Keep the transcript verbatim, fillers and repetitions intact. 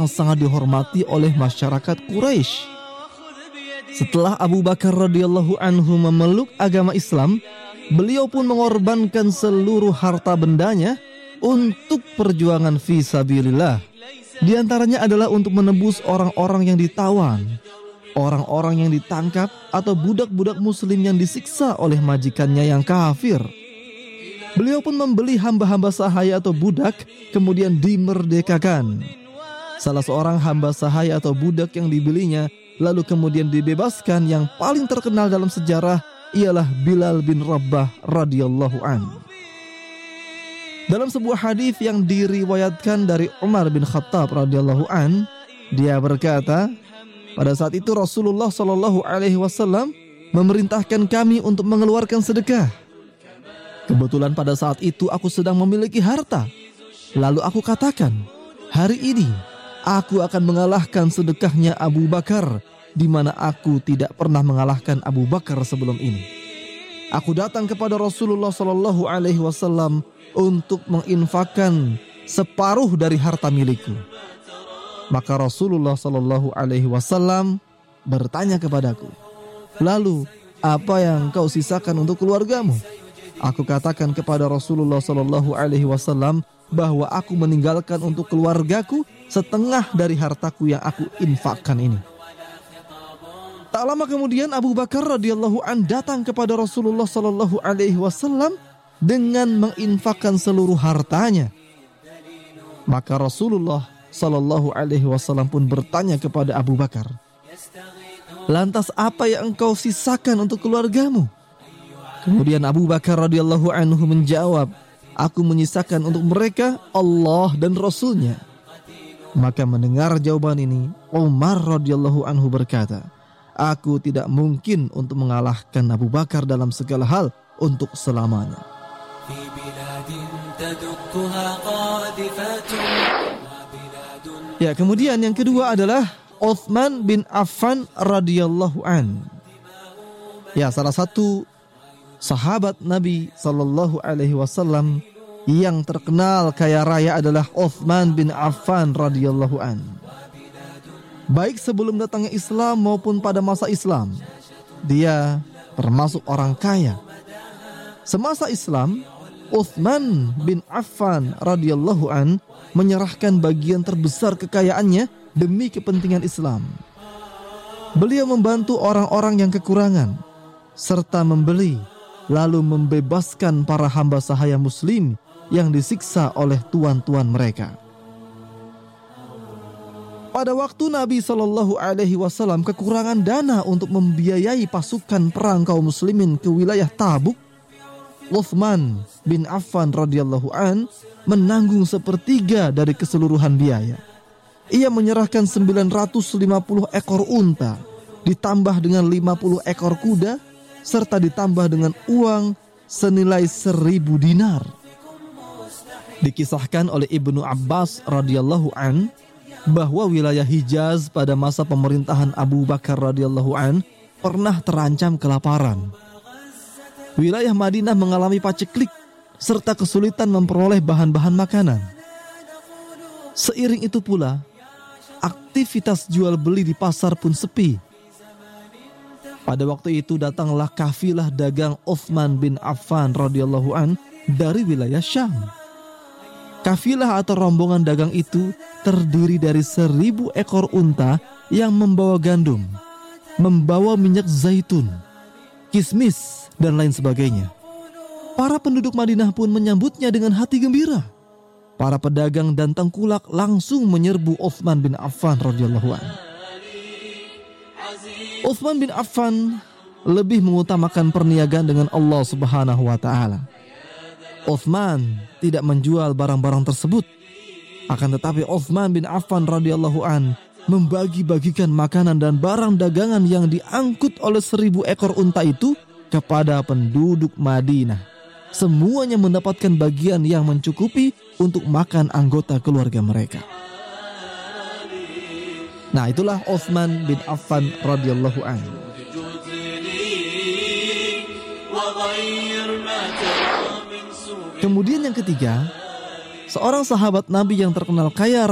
sangat dihormati oleh masyarakat Quraisy. Setelah Abu Bakar radhiyallahu anhu memeluk agama Islam, beliau pun mengorbankan seluruh harta bendanya untuk perjuangan fi sabilillah. Di antaranya adalah untuk menebus orang-orang yang ditawan, orang-orang yang ditangkap, atau budak-budak muslim yang disiksa oleh majikannya yang kafir. Beliau pun membeli hamba-hamba sahaya atau budak, kemudian dimerdekakan. Salah seorang hamba sahaya atau budak yang dibelinya lalu kemudian dibebaskan yang paling terkenal dalam sejarah ialah Bilal bin Rabah radhiyallahu an. Dalam sebuah hadis yang diriwayatkan dari Umar bin Khattab radhiyallahu an, dia berkata, pada saat itu Rasulullah shallallahu alaihi wasallam memerintahkan kami untuk mengeluarkan sedekah. Kebetulan pada saat itu aku sedang memiliki harta. Lalu aku katakan, hari ini aku akan mengalahkan sedekahnya Abu Bakar, di mana aku tidak pernah mengalahkan Abu Bakar sebelum ini. Aku datang kepada Rasulullah Shallallahu Alaihi Wasallam untuk menginfakkan separuh dari harta milikku. Maka Rasulullah Shallallahu Alaihi Wasallam bertanya kepadaku, lalu apa yang kau sisakan untuk keluargamu? Aku katakan kepada Rasulullah Shallallahu Alaihi Wasallam bahwa aku meninggalkan untuk keluargaku setengah dari hartaku yang aku infakkan ini. Tak lama kemudian Abu Bakar radhiyallahu an datang kepada Rasulullah Shallallahu Alaihi Wasallam dengan menginfakkan seluruh hartanya. Maka Rasulullah Shallallahu Alaihi Wasallam pun bertanya kepada Abu Bakar, lantas apa yang engkau sisakan untuk keluargamu? Kemudian Abu Bakar radhiyallahu anhu menjawab, aku menyisakan untuk mereka Allah dan Rasulnya. Maka mendengar jawaban ini, Umar radhiyallahu anhu berkata, aku tidak mungkin untuk mengalahkan Abu Bakar dalam segala hal untuk selamanya. Ya, kemudian yang kedua adalah Utsman bin Affan radhiyallahu an. Ya, salah satu sahabat Nabi Sallallahu Alaihi Wasallam yang terkenal kaya raya adalah Utsman bin Affan radhiyallahu an. Baik sebelum datangnya Islam maupun pada masa Islam, dia termasuk orang kaya. Semasa Islam, Utsman bin Affan radhiyallahu an menyerahkan bagian terbesar kekayaannya demi kepentingan Islam. Beliau membantu orang-orang yang kekurangan serta membeli lalu membebaskan para hamba sahaya muslim yang disiksa oleh tuan-tuan mereka. Pada waktu Nabi Shallallahu Alaihi Wasallam kekurangan dana untuk membiayai pasukan perang kaum muslimin ke wilayah Tabuk, Utsman bin Affan radhiyallahu an menanggung sepertiga dari keseluruhan biaya. Ia menyerahkan sembilan ratus lima puluh ekor unta, ditambah dengan lima puluh ekor kuda, serta ditambah dengan uang senilai seribu dinar. Dikisahkan oleh Ibnu Abbas radhiyallahu an bahwa wilayah Hijaz pada masa pemerintahan Abu Bakar radhiyallahu an pernah terancam kelaparan. Wilayah Madinah mengalami paceklik serta kesulitan memperoleh bahan-bahan makanan. Seiring itu pula, aktivitas jual beli di pasar pun sepi. Pada waktu itu datanglah kafilah dagang Utsman bin Affan radhiyallahu an dari wilayah Syam. Kafilah atau rombongan dagang itu terdiri dari seribu ekor unta yang membawa gandum, membawa minyak zaitun, kismis, dan lain sebagainya. Para penduduk Madinah pun menyambutnya dengan hati gembira. Para pedagang dan tengkulak langsung menyerbu Utsman bin Affan radhiyallahu an. Utsman bin Affan lebih mengutamakan perniagaan dengan Allah Subhanahu wa taala. Utsman tidak menjual barang-barang tersebut. Akan tetapi Utsman bin Affan radhiyallahu an membagi-bagikan makanan dan barang dagangan yang diangkut oleh seribu ekor unta itu kepada penduduk Madinah. Semuanya mendapatkan bagian yang mencukupi untuk makan anggota keluarga mereka. Nah, itulah Utsman bin Affan radhiyallahu an. Kemudian yang ketiga, seorang sahabat Nabi yang terkenal kaya